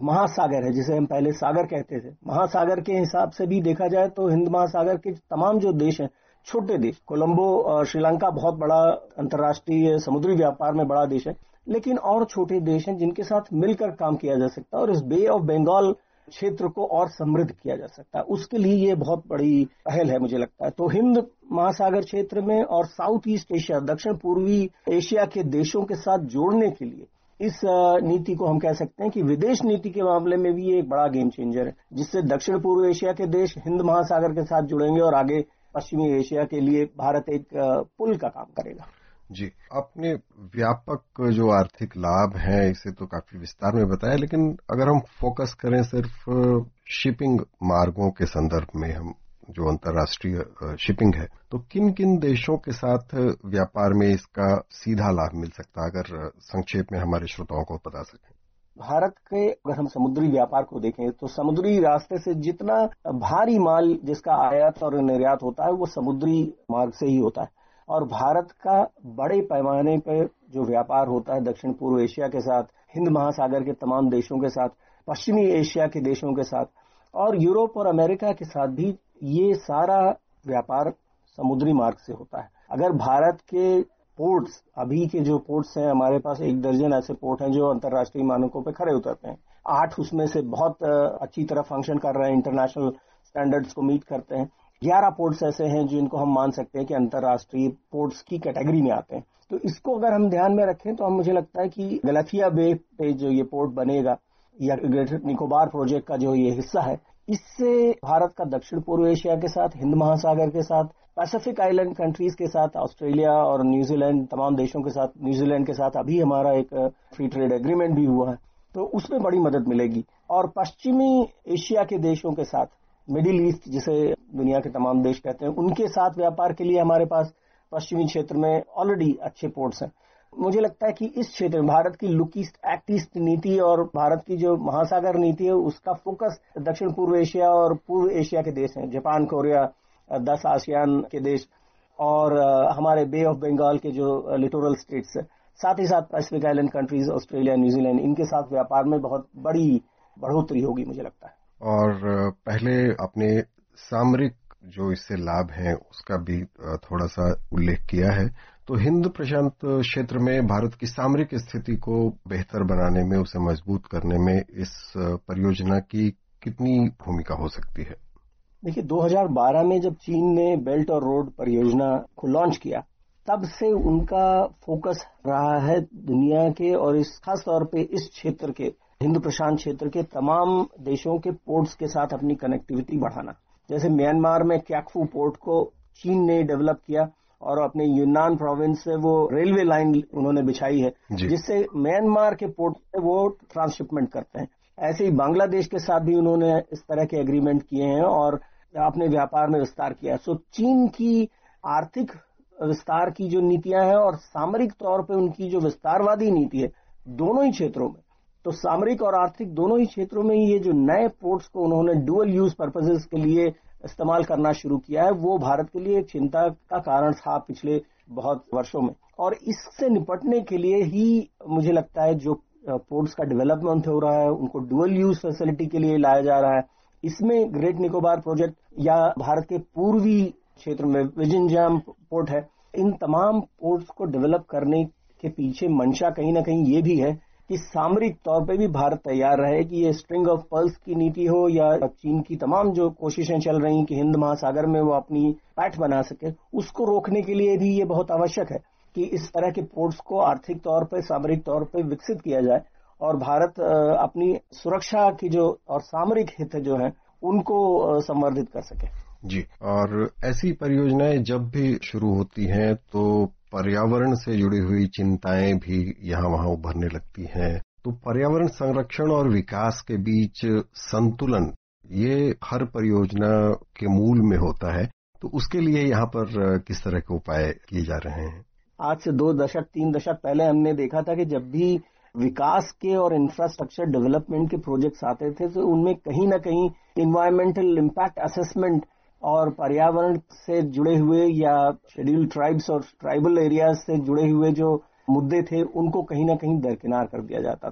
महासागर है, जिसे हम पहले सागर कहते थे, महासागर के हिसाब से भी देखा जाए तो हिंद महासागर के तमाम जो देश हैं, छोटे देश, कोलंबो श्रीलंका बहुत बड़ा अंतर्राष्ट्रीय समुद्री व्यापार में बड़ा देश है, लेकिन और छोटे देश हैं जिनके साथ मिलकर काम किया जा सकता है और इस बे ऑफ बंगाल क्षेत्र को और समृद्ध किया जा सकता है। उसके लिए ये बहुत बड़ी पहल है मुझे लगता है। तो हिंद महासागर क्षेत्र में और साउथ ईस्ट एशिया, दक्षिण पूर्वी एशिया के देशों के साथ जोड़ने के लिए इस नीति को हम कह सकते हैं कि विदेश नीति के मामले में भी ये एक बड़ा गेम चेंजर है, जिससे दक्षिण पूर्व एशिया के देश हिंद महासागर के साथ जुड़ेंगे और आगे पश्चिमी एशिया के लिए भारत एक पुल का काम करेगा। जी, आपने व्यापक जो आर्थिक लाभ हैं इसे तो काफी विस्तार में बताया, लेकिन अगर हम फोकस करें सिर्फ शिपिंग मार्गों के संदर्भ में, हम जो अंतर्राष्ट्रीय शिपिंग है, तो किन किन देशों के साथ व्यापार में इसका सीधा लाभ मिल सकता है, अगर संक्षेप में हमारे श्रोताओं को बता सकें। भारत के अगर हम समुद्री व्यापार को देखें तो समुद्री रास्ते से जितना भारी माल जिसका आयात और निर्यात होता है वो समुद्री मार्ग से ही होता है, और भारत का बड़े पैमाने पर जो व्यापार होता है दक्षिण पूर्व एशिया के साथ, हिंद महासागर के तमाम देशों के साथ, पश्चिमी एशिया के देशों के साथ और यूरोप और अमेरिका के साथ भी, ये सारा व्यापार समुद्री मार्ग से होता है। अगर भारत के पोर्ट्स, अभी के जो पोर्ट्स हैं, हमारे पास 1 दर्जन ऐसे पोर्ट हैं जो अंतर्राष्ट्रीय मानकों पर खरे उतरते हैं, 8 उसमें से बहुत अच्छी तरह फंक्शन कर रहे हैं, इंटरनेशनल स्टैंडर्ड्स को मीट करते हैं। 11 पोर्ट्स ऐसे हैं जिनको हम मान सकते हैं कि अंतर्राष्ट्रीय पोर्ट्स की कैटेगरी में आते हैं। तो इसको अगर हम ध्यान में रखें तो हम, मुझे लगता है कि गलथिया बे पे जो ये पोर्ट बनेगा या ग्रेटर निकोबार प्रोजेक्ट का जो ये हिस्सा है, इससे भारत का दक्षिण पूर्व एशिया के साथ, हिंद महासागर के साथ, पैसिफिक आइलैंड कंट्रीज के साथ, ऑस्ट्रेलिया और न्यूजीलैंड तमाम देशों के साथ, न्यूजीलैंड के साथ अभी हमारा एक फ्री ट्रेड एग्रीमेंट भी हुआ है, तो उसमें बड़ी मदद मिलेगी। और पश्चिमी एशिया के देशों के साथ, मिडिल ईस्ट जिसे दुनिया के तमाम देश कहते हैं, उनके साथ व्यापार के लिए हमारे पास पश्चिमी क्षेत्र में ऑलरेडी अच्छे पोर्ट्स हैं। मुझे लगता है कि इस क्षेत्र में भारत की लुक ईस्ट एक्ट ईस्ट नीति और भारत की जो महासागर नीति है उसका फोकस दक्षिण पूर्व एशिया और पूर्व एशिया के देश हैं, जापान, कोरिया, 10 आसियान के देश और हमारे बे ऑफ बंगाल के जो लिटोरल स्टेट्स है, साथ ही साथ Pacific island countries, Australia, New Zealand, इनके साथ व्यापार में बहुत बड़ी बढ़ोतरी होगी मुझे लगता है। और पहले अपने सामरिक जो इससे लाभ है उसका भी थोड़ा सा उल्लेख किया है, तो हिंद प्रशांत क्षेत्र में भारत की सामरिक स्थिति को बेहतर बनाने में, उसे मजबूत करने में इस परियोजना की कितनी भूमिका हो सकती है? देखिए, 2012 में जब चीन ने बेल्ट और रोड परियोजना को लॉन्च किया, तब से उनका फोकस रहा है दुनिया के और इस खास तौर पे इस क्षेत्र के, हिंद प्रशांत क्षेत्र के तमाम देशों के पोर्ट्स के साथ अपनी कनेक्टिविटी बढ़ाना। जैसे म्यांमार में क्याकफू पोर्ट को चीन ने डेवलप किया और अपने यूनान प्रोविंस से वो रेलवे लाइन उन्होंने बिछाई है, जिससे म्यांमार के पोर्ट से वो ट्रांसशिपमेंट करते हैं। ऐसे ही बांग्लादेश के साथ भी उन्होंने इस तरह के एग्रीमेंट किए हैं और अपने व्यापार में विस्तार किया। सो चीन की आर्थिक विस्तार की जो नीतियां हैं और सामरिक तौर पे उनकी जो विस्तारवादी नीति है, दोनों ही क्षेत्रों में, तो सामरिक और आर्थिक दोनों ही क्षेत्रों में ये जो नए पोर्ट्स को उन्होंने डुअल यूज पर्पसेस के लिए इस्तेमाल करना शुरू किया है, वो भारत के लिए एक चिंता का कारण था पिछले बहुत वर्षों में। और इससे निपटने के लिए ही मुझे लगता है जो पोर्ट्स का डेवलपमेंट हो रहा है, उनको डुअल यूज फैसिलिटी के लिए लाया जा रहा है। इसमें ग्रेट निकोबार प्रोजेक्ट या भारत के पूर्वी क्षेत्र में विजनजाम पोर्ट है, इन तमाम पोर्ट्स को डेवलप करने के पीछे मंशा कहीं ना कहीं ये भी है कि सामरिक तौर पे भी भारत तैयार रहे कि ये स्ट्रिंग ऑफ पर्ल्स की नीति हो या चीन की तमाम जो कोशिशें चल रही कि हिंद महासागर में वो अपनी पैठ बना सके, उसको रोकने के लिए भी ये बहुत आवश्यक है कि इस तरह के पोर्ट्स को आर्थिक तौर पे, सामरिक तौर पे विकसित किया जाए और भारत अपनी सुरक्षा की जो और सामरिक हित जो है उनको संवर्धित कर सके। जी, और ऐसी परियोजनाएं जब भी शुरू होती हैं तो पर्यावरण से जुड़ी हुई चिंताएं भी यहाँ वहाँ उभरने लगती हैं। तो पर्यावरण संरक्षण और विकास के बीच संतुलन, ये हर परियोजना के मूल में होता है, तो उसके लिए यहाँ पर किस तरह के उपाय किए जा रहे हैं? आज से 2 दशक 3 दशक पहले हमने देखा था कि जब भी विकास के और इंफ्रास्ट्रक्चर डेवलपमेंट के प्रोजेक्ट्स आते थे तो उनमें कहीं ना कहीं इन्वायरमेंटल इम्पैक्ट असेसमेंट और पर्यावरण से जुड़े हुए या शेड्यूल्ड ट्राइब्स और ट्राइबल एरियाज से जुड़े हुए जो मुद्दे थे उनको कहीं ना कहीं दरकिनार कर दिया जाता था।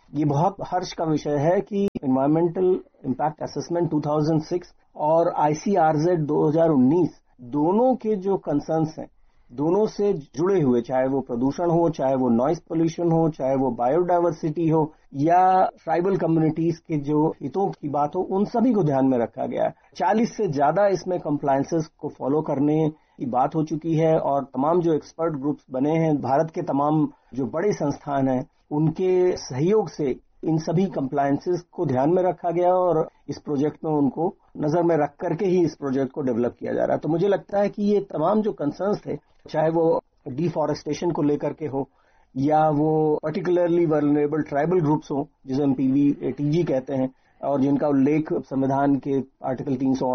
ये बहुत हर्ष का विषय है कि एनवायरमेंटल इम्पैक्ट असेसमेंट 2006 और ICRZ 2019 दोनों के जो कंसर्न्स हैं, दोनों से जुड़े हुए, चाहे वो प्रदूषण हो, चाहे वो नॉइज पोल्यूशन हो, चाहे वो बायोडायवर्सिटी हो या ट्राइबल कम्युनिटीज के जो हितों की बात हो, उन सभी को ध्यान में रखा गया है। 40 से ज्यादा इसमें कंप्लायंसेस को फॉलो करने की बात हो चुकी है और तमाम जो एक्सपर्ट ग्रुप्स बने हैं, भारत के तमाम जो बड़े संस्थान हैं, उनके सहयोग से इन सभी कंप्लायंसेस को ध्यान में रखा गया और इस प्रोजेक्ट में उनको नजर में रख करके ही इस प्रोजेक्ट को डेवलप किया जा रहा है। तो मुझे लगता है कि ये तमाम जो कंसर्न्स थे, चाहे वो डिफॉरेस्टेशन को लेकर के हो या वो पर्टिकुलरली वल्नरेबल ट्राइबल ग्रुप्स हो जिसे हम PVTG कहते हैं और जिनका उल्लेख संविधान के आर्टिकल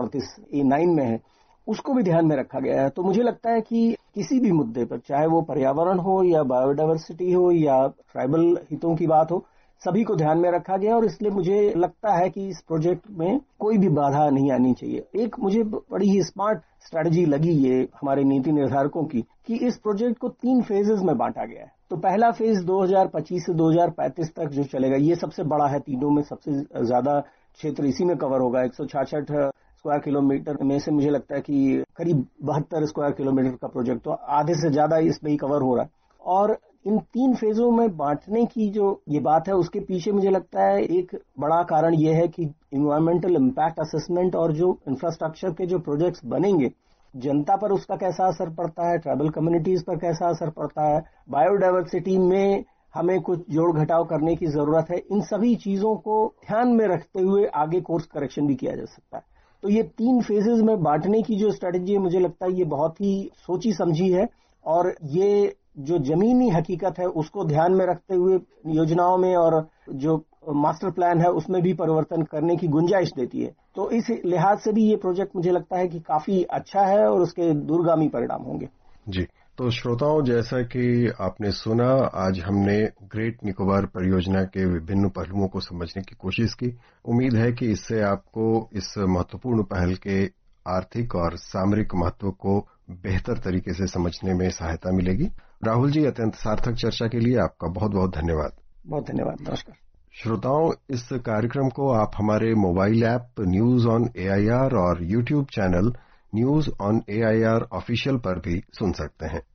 338A9 में है, उसको भी ध्यान में रखा गया है। तो मुझे लगता है कि किसी भी मुद्दे पर, चाहे वो पर्यावरण हो या बायोडायवर्सिटी हो या ट्राइबल हितों की बात हो, सभी को ध्यान में रखा गया और इसलिए मुझे लगता है कि इस प्रोजेक्ट में कोई भी बाधा नहीं आनी चाहिए। एक मुझे बड़ी ही स्मार्ट स्ट्रैटेजी लगी ये हमारे नीति निर्धारकों की कि इस प्रोजेक्ट को 3 फेजेस में बांटा गया है। तो पहला फेज 2025 से 2035 तक जो चलेगा, ये सबसे बड़ा है, तीनों में सबसे ज्यादा क्षेत्र इसी में कवर होगा। 166 स्क्वायर किलोमीटर में से मुझे लगता है कि करीब 72 स्क्वायर किलोमीटर का प्रोजेक्ट, तो आधे से ज्यादा इसमें ही कवर हो रहा है। और इन 3 फेजों में बांटने की जो ये बात है, उसके पीछे मुझे लगता है एक बड़ा कारण ये है कि एनवायरमेंटल इम्पैक्ट असेसमेंट और जो इंफ्रास्ट्रक्चर के जो प्रोजेक्ट्स बनेंगे, जनता पर उसका कैसा असर पड़ता है, ट्राइबल कम्युनिटीज पर कैसा असर पड़ता है, बायोडायवर्सिटी में हमें कुछ जोड़ घटाव करने की जरूरत है, इन सभी चीजों को ध्यान में रखते हुए आगे कोर्स करेक्शन भी किया जा सकता है। तो ये 3 फेजेस में बांटने की जो स्ट्रेटेजी है, मुझे लगता है ये बहुत ही सोची समझी है और ये जो जमीनी हकीकत है उसको ध्यान में रखते हुए योजनाओं में और जो मास्टर प्लान है उसमें भी परिवर्तन करने की गुंजाइश देती है। तो इस लिहाज से भी ये प्रोजेक्ट मुझे लगता है कि काफी अच्छा है और उसके दूरगामी परिणाम होंगे। जी, तो श्रोताओं, जैसा कि आपने सुना, आज हमने ग्रेट निकोबार परियोजना के विभिन्न पहलुओं को समझने की कोशिश की। उम्मीद है कि इससे आपको इस महत्वपूर्ण पहल के आर्थिक और सामरिक महत्व को बेहतर तरीके से समझने में सहायता मिलेगी। राहुल जी, अत्यंत सार्थक चर्चा के लिए आपका बहुत बहुत धन्यवाद। बहुत धन्यवाद, नमस्कार। श्रोताओं, इस कार्यक्रम को आप हमारे mobile app news on AIR और YouTube channel news on AIR official पर भी सुन सकते हैं।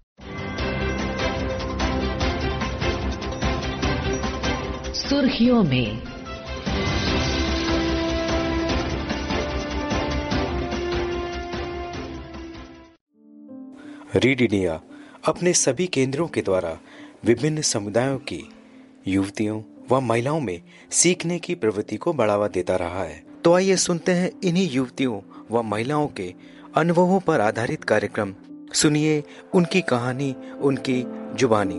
सुर्खियों में रीड इंडिया अपने सभी केंद्रों के द्वारा विभिन्न समुदायों की युवतियों व महिलाओं में सीखने की प्रवृत्ति को बढ़ावा देता रहा है। तो आइए सुनते हैं इन्हीं युवतियों व महिलाओं के अनुभवों पर आधारित कार्यक्रम। सुनिए उनकी कहानी, उनकी जुबानी।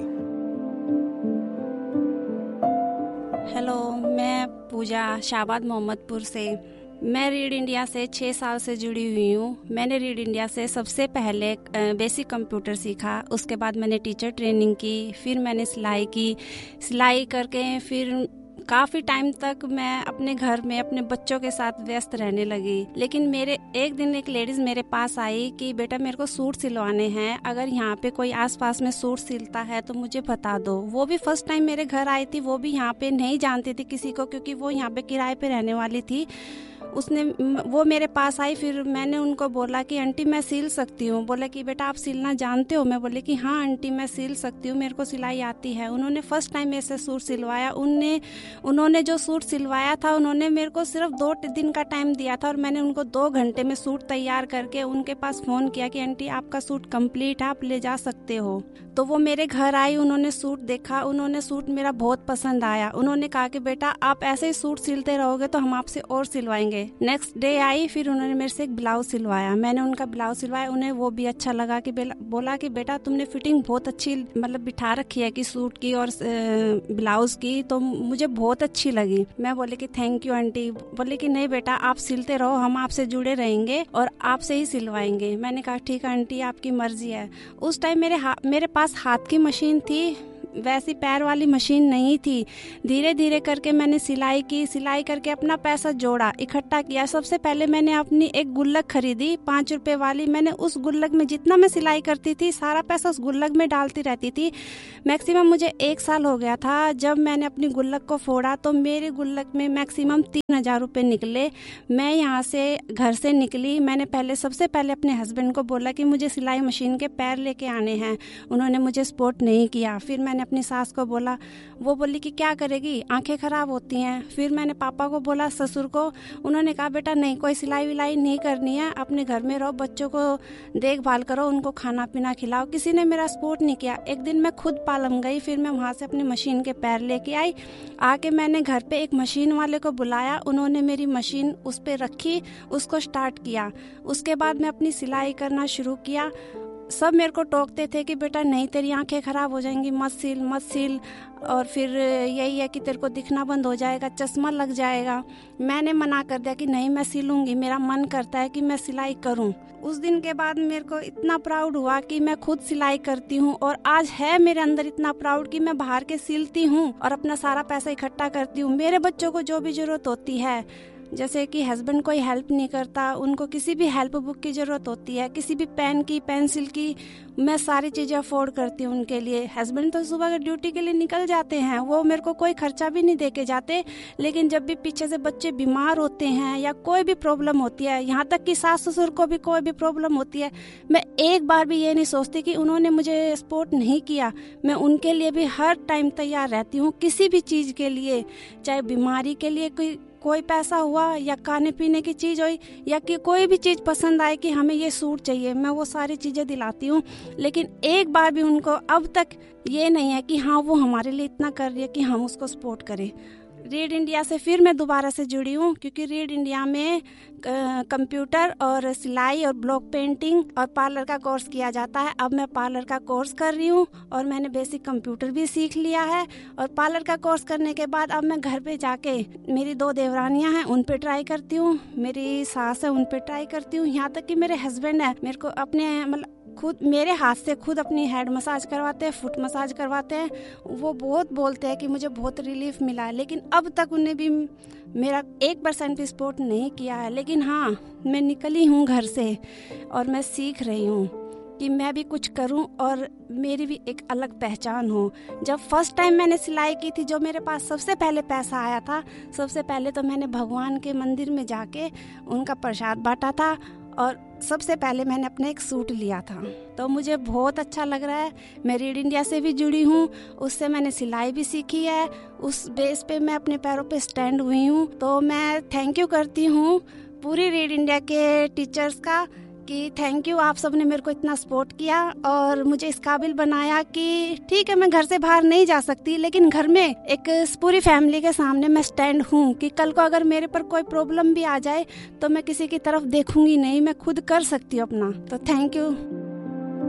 हेलो, मैं पूजा शाहबाद मोहम्मदपुर से। मैं रीड इंडिया से 6 साल से जुड़ी हुई हूँ। मैंने रीड इंडिया से सबसे पहले बेसिक कंप्यूटर सीखा, उसके बाद मैंने टीचर ट्रेनिंग की, फिर मैंने सिलाई की। सिलाई करके फिर काफ़ी टाइम तक मैं अपने घर में अपने बच्चों के साथ व्यस्त रहने लगी। लेकिन मेरे एक दिन एक लेडीज़ मेरे पास आई कि बेटा मेरे को सूट सिलवाने हैं, अगर यहाँ पे कोई आसपास में सूट सिलता है तो मुझे बता दो। वो भी फर्स्ट टाइम मेरे घर आई थी, वो भी यहाँ पे नहीं जानती थी किसी को, क्योंकि वो यहाँ पे किराए पे रहने वाली थी। वो मेरे पास आई, फिर मैंने उनको बोला कि आंटी मैं सिल सकती हूँ। बोले कि बेटा आप सिलना जानते हो? मैं बोले कि हाँ आंटी मैं सिल सकती हूँ, मेरे को सिलाई आती है। उन्होंने फर्स्ट टाइम मेरे से सूट सिलवाया। उन्होंने जो सूट सिलवाया था, उन्होंने मेरे को सिर्फ 2 दिन का टाइम दिया था और मैंने उनको 2 घंटे में सूट तैयार करके उनके पास फ़ोन किया कि आंटी आपका सूट कंप्लीट है, आप ले जा सकते हो। तो वो मेरे घर आई, उन्होंने सूट देखा, उन्होंने सूट मेरा बहुत पसंद आया। उन्होंने कहा कि बेटा आप ऐसे ही सूट सिलते रहोगे तो हम आपसे और सिलवाएंगे। नेक्स्ट डे आई, फिर उन्होंने मेरे से एक ब्लाउज सिलवाया। मैंने उनका ब्लाउज सिलवाया, उन्हें वो भी अच्छा लगा कि बोला कि बेटा तुमने फिटिंग बहुत अच्छी बिठा रखी है कि सूट की और ब्लाउज की, तो मुझे बहुत अच्छी लगी। मैं बोले कि थैंक यू आंटी। बोले कि नहीं बेटा आप सिलते रहो, हम आपसे जुड़े रहेंगे और आपसे ही सिलवाएंगे। मैंने कहा ठीक है आंटी आपकी मर्जी है। उस टाइम मेरे पास हाथ की मशीन थी, वैसी पैर वाली मशीन नहीं थी। धीरे धीरे करके मैंने सिलाई की, सिलाई करके अपना पैसा जोड़ा, इकट्ठा किया। सबसे पहले मैंने अपनी एक गुल्लक खरीदी 5 रुपए वाली। मैंने उस गुल्लक में जितना मैं सिलाई करती थी सारा पैसा उस गुल्लक में डालती रहती थी। मैक्सिमम मुझे 1 साल हो गया था। जब मैंने अपनी गुल्लक को फोड़ा तो मेरे गुल्लक में मैक्सिमम 3000 रुपये निकले। मैं यहाँ से घर से निकली, मैंने सबसे पहले अपने हस्बैंड को बोला कि मुझे सिलाई मशीन के पैर लेके आने हैं। उन्होंने मुझे सपोर्ट नहीं किया। फिर मैंने अपनी सास को बोला, वो बोली कि क्या करेगी, आंखें खराब होती हैं। फिर मैंने पापा को बोला, ससुर को, उन्होंने कहा बेटा नहीं, कोई सिलाई विलाई नहीं करनी है, अपने घर में रहो, बच्चों को देखभाल करो, उनको खाना पीना खिलाओ। किसी ने मेरा सपोर्ट नहीं किया। एक दिन मैं खुद पालम गई, फिर मैं वहाँ से अपनी मशीन के पैर लेके आई। आके मैंने घर पे एक मशीन वाले को बुलाया, उन्होंने मेरी मशीन उस पर रखी, उसको स्टार्ट किया। उसके बाद मैं अपनी सिलाई करना शुरू किया। सब मेरे को टोकते थे कि बेटा नहीं, तेरी आंखें खराब हो जाएंगी, मत सिल, और फिर यही है कि तेरे को दिखना बंद हो जाएगा, चश्मा लग जाएगा। मैंने मना कर दिया कि नहीं, मैं सिलूंगी, मेरा मन करता है कि मैं सिलाई करूं। उस दिन के बाद मेरे को इतना प्राउड हुआ कि मैं खुद सिलाई करती हूं, और आज है मेरे अंदर इतना प्राउड कि मैं बाहर के सिलती हूं और अपना सारा पैसा इकट्ठा करती हूं। मेरे बच्चों को जो भी जरूरत होती है, जैसे कि हस्बैंड कोई हेल्प नहीं करता, उनको किसी भी हेल्प बुक की ज़रूरत होती है, किसी भी पेन की, पेंसिल की, मैं सारी चीज़ें अफोर्ड करती हूँ उनके लिए। हस्बैंड तो सुबह ड्यूटी के लिए निकल जाते हैं, वो मेरे को कोई खर्चा भी नहीं दे के जाते, लेकिन जब भी पीछे से बच्चे बीमार होते हैं या कोई भी प्रॉब्लम होती है, यहाँ तक कि सास ससुर को भी कोई भी प्रॉब्लम होती है, मैं एक बार भी ये नहीं सोचती कि उन्होंने मुझे सपोर्ट नहीं किया। मैं उनके लिए भी हर टाइम तैयार रहती हूँ, किसी भी चीज़ के लिए, चाहे बीमारी के लिए कोई पैसा हुआ या खाने पीने की चीज़ हुई या कि कोई भी चीज़ पसंद आए कि हमें ये सूट चाहिए, मैं वो सारी चीज़ें दिलाती हूँ। लेकिन एक बार भी उनको अब तक ये नहीं है कि हाँ वो हमारे लिए इतना कर रही है कि हम उसको सपोर्ट करें। रीड इंडिया से फिर मैं दोबारा से जुड़ी हूँ, क्योंकि रीड इंडिया में कंप्यूटर और सिलाई और ब्लॉक पेंटिंग और पार्लर का कोर्स किया जाता है। अब मैं पार्लर का कोर्स कर रही हूँ और मैंने बेसिक कंप्यूटर भी सीख लिया है। और पार्लर का कोर्स करने के बाद अब मैं घर पे जाके मेरी 2 देवरानियाँ हैं, उन पे ट्राई करती हूँ, मेरी सास है, उन पे ट्राई करती हूँ, यहाँ तक कि मेरे हस्बैंड है, मेरे को अपने मतलब खुद मेरे हाथ से खुद अपनी हेड मसाज करवाते हैं, फुट मसाज करवाते हैं। वो बहुत बोलते हैं कि मुझे बहुत रिलीफ मिला है, लेकिन अब तक उन्हें भी मेरा 1% भी सपोर्ट नहीं किया है। लेकिन हाँ, मैं निकली हूँ घर से और मैं सीख रही हूँ कि मैं भी कुछ करूं और मेरी भी एक अलग पहचान हो। जब फर्स्ट टाइम मैंने सिलाई की थी, जो मेरे पास सबसे पहले पैसा आया था, सबसे पहले तो मैंने भगवान के मंदिर में जाके उनका प्रसाद बांटा था और सबसे पहले मैंने अपने एक सूट लिया था। तो मुझे बहुत अच्छा लग रहा है। मैं रीड इंडिया से भी जुड़ी हूँ, उससे मैंने सिलाई भी सीखी है, उस बेस पे मैं अपने पैरों पे स्टैंड हुई हूँ। तो मैं थैंक यू करती हूँ पूरी रीड इंडिया के टीचर्स का कि थैंक यू, आप सब ने मेरे को इतना सपोर्ट किया और मुझे इस काबिल बनाया कि ठीक है मैं घर से बाहर नहीं जा सकती, लेकिन घर में एक पूरी फैमिली के सामने मैं स्टैंड हूँ कि कल को अगर मेरे पर कोई प्रॉब्लम भी आ जाए तो मैं किसी की तरफ देखूंगी नहीं, मैं खुद कर सकती हूँ अपना। तो थैंक यू।